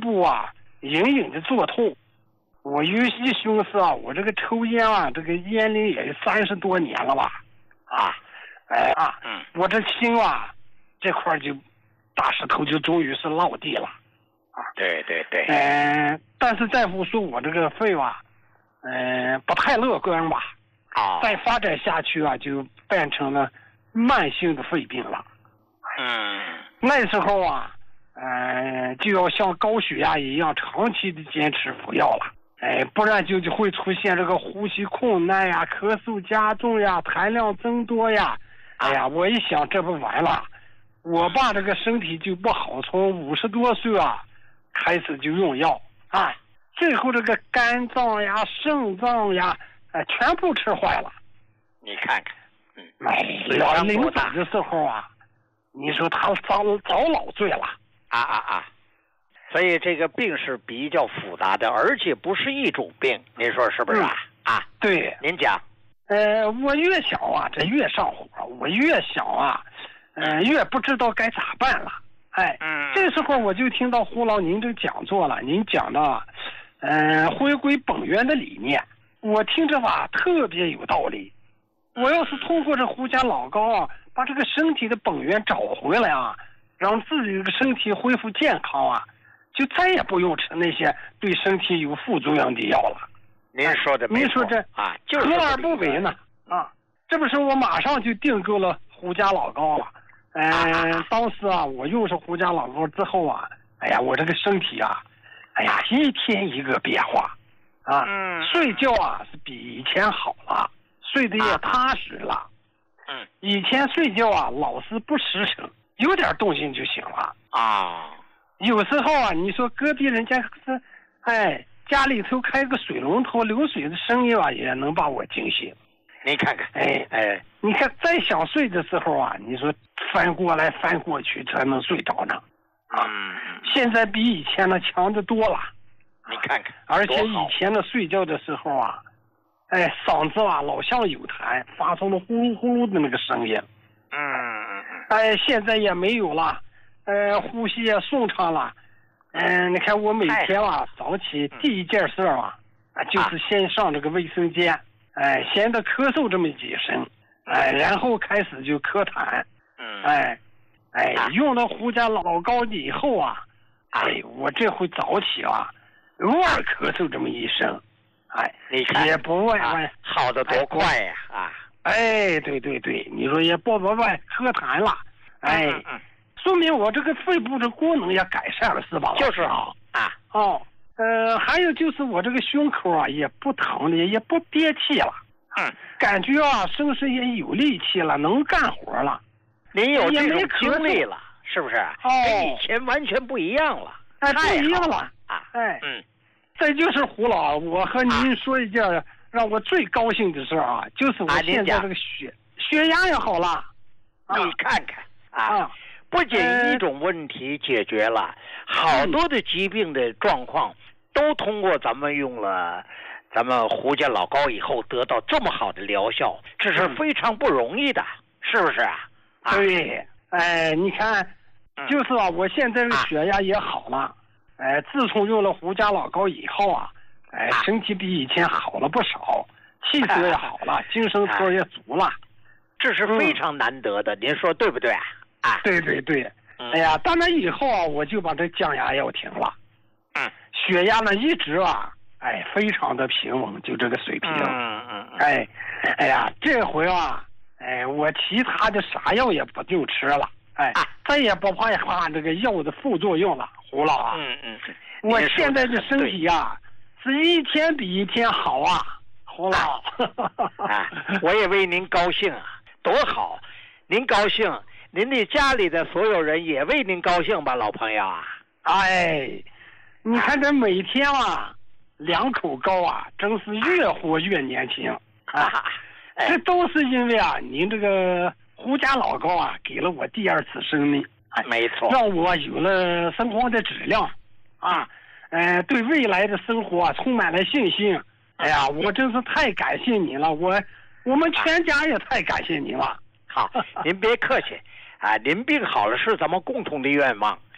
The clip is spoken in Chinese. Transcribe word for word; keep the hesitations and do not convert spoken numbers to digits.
部啊隐隐的作痛。我有一寻思啊，我这个抽烟啊，这个烟龄也三十多年了吧，啊，哎啊， 嗯， 我这心啊，这块就大石头就终于是落地了，啊， 对对对， 嗯、呃，但是大夫说我这个肺吧，嗯、呃，不太乐观吧， 啊， 再发展下去啊，就变成了慢性的肺病了。 嗯， 那时候啊，呃，就要像高血压一样长期的坚持服药了。哎，不然就就会出现这个呼吸困难呀、咳嗽加重呀、痰量增多呀。哎呀，我一想这不完了，我爸这个身体就不好，从五十多岁啊开始就用药啊，最后这个肝脏呀、肾脏呀，哎，全部吃坏了。 你看看，嗯， 哎呀，临走的时候啊，你说他早早老醉了。 啊啊啊！所以这个病是比较复杂的，而且不是一种病，您说是不是啊？ 嗯、 啊， 对， 您讲。 呃，我越想啊，这越上火，我越想啊，呃，越不知道该咋办了。哎， 嗯， 这时候我就听到胡老您这讲座了，您讲的，呃，回归本源的理念，我听着吧特别有道理。我要是通过这胡家老高啊，把这个身体的本源找回来啊，让自己的身体恢复健康啊，就再也不用吃那些对身体有副作用的药了。 您说的没错， 您说这啊，就是何而不为呢？啊，这不是我马上就订购了胡家老高了。嗯、呃啊，当时啊，我用上胡家老高之后啊，哎呀，我这个身体啊，哎呀，一天一个变化，啊， 嗯， 睡觉啊是比以前好了，睡得也踏实了。 嗯， 以前睡觉啊老是不失神，有点动静就醒了啊。 有时候啊，你说隔壁人家是，哎。家里头开个水龙头流水的声音啊，也能把我惊醒。 你看看， 哎哎，你看再想睡的时候啊，你说翻过来翻过去才能睡着呢。啊， 嗯， 现在比以前的强得多了。 你看看， 而且以前的睡觉的时候啊，哎，嗓子啊老像有痰，发出了呼噜呼噜的那个声音。 嗯嗯嗯。 哎，现在也没有了，呃，呼吸也顺畅了。嗯，你看我每天啊早起第一件事啊，啊就是先上这个卫生间，哎，先得咳嗽这么几声，哎，然后开始就咳痰， 嗯， 哎，哎，用了胡家老高以后啊，哎，我这回早起啊，偶尔咳嗽这么一声，哎， 你看也不外外好的多快呀啊！ 哎，对对对，你说也不外外咳痰了，哎。 嗯嗯说明我这个肺部的功能也改善了，是吧？ 就是啊啊哦，呃，还有就是我这个胸口啊也不疼了，也不憋气了， 嗯， 感觉啊身上也有力气了，能干活了。 您有这种经历了，是不是？ 哦， 跟以前完全不一样了， 哎，不一样了啊！ 哎， 嗯， 再就是胡老，我和您说一件让我最高兴的事啊，就是我现在这个血血压也好了。 你看看啊。不仅一种问题解决了，好多的疾病的状况都通过咱们用了咱们胡家老高以后得到这么好的疗效，这是非常不容易的，是不是啊？ 对，哎，你看，就是啊，我现在这个血压也好了，哎，自从用了胡家老高以后啊，哎，身体比以前好了不少，气色也好了，精神头也足了， 这是非常难得的，您说对不对啊？啊， 对对对，哎呀，当然以后啊，我就把这降压药停了， 嗯， 血压呢一直啊，哎，非常的平稳，就这个水平， 嗯嗯， 哎，哎呀，这回啊，哎，我其他的啥药也不就吃了，哎，再也不怕怕这个药的副作用了，胡老啊， 嗯嗯， 我现在的身体啊，是一天比一天好啊，胡老， 啊，我也为您高兴啊，多好，您高兴。您的家里的所有人也为您高兴吧，老朋友啊！ 哎，你看这每天啊，两口高啊，真是越活越年轻啊！ 哎、 这都是因为啊，您这个胡家老高啊，给了我第二次生命， 哎，没错， 让我有了生活的质量啊，呃，对未来的生活啊充满了信心。哎呀，我真是太感谢您了，我我们全家也太感谢您了。 好，您别客气。啊，您病好了是咱们共同的愿望